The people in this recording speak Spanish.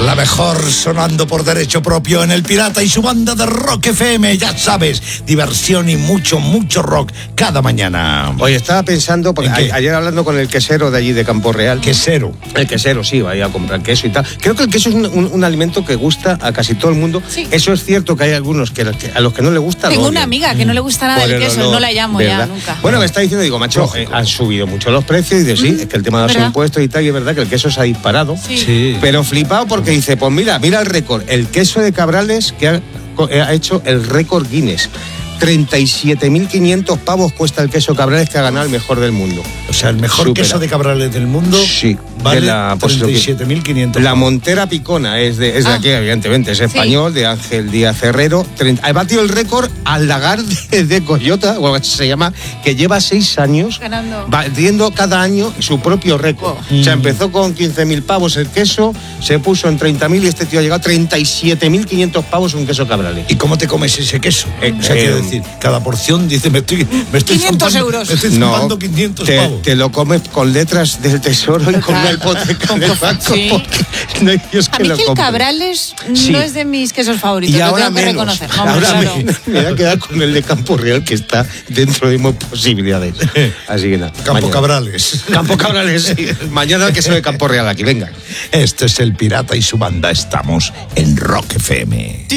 La mejor sonando por derecho propio en El Pirata y su banda de Rock FM. Ya sabes, diversión y mucho rock cada mañana. Oye, estaba pensando, porque ayer hablando con el quesero de allí de Campo Real. ¿Quesero? El quesero, sí, vaya a comprar queso y tal. Creo que el queso es un alimento que gusta a casi todo el mundo. Sí. Eso es cierto que hay algunos que a los que no le gusta. Tengo una amiga que no le gusta nada el queso, no la llamo ¿verdad? ya nunca. Bueno, me está diciendo, digo, macho, han subido mucho los precios y dice, sí, es que el tema de los ¿verdad? impuestos y tal, y es verdad que el queso se ha disparado. Sí. Pero flipado porque dice, pues mira el récord, el queso de Cabrales que ha hecho el récord Guinness. 37.500 pavos cuesta el queso Cabrales, que ha ganado el mejor del mundo. O sea, el mejor Supera. queso de Cabrales del mundo. Sí. Vale, 37.500. La Montera Picona es de aquí, evidentemente, es español, de Ángel Díaz Herrero. Ha batido el récord al lagar de Coyota, o así se llama, que lleva 6 años batiendo cada año su propio récord. O sea, empezó con 15.000 pavos el queso, se puso en 30.000 y este tío ha llegado a 37.500 pavos un queso Cabrales. ¿Y cómo te comes ese queso? O sea, quiero decir, cada porción dice, me estoy 500 euros. Me estoy zumbando 500 pavos. Te lo comes con letras del tesoro y con una hipoteca de banco. Sí. No hay Dios que a mí lo que el compre. Cabrales Sí. no es de mis quesos favoritos, Y lo ahora tengo que menos. reconocer. Hombre, Ahora claro. me voy a quedar con el de Campo Real, que está dentro de mis posibilidades. Así que nada. Campo mañana. Cabrales. Queso Cabrales, sí. Mañana el queso de Campo Real aquí, venga. Este es El Pirata y su banda. Estamos en Rock FM.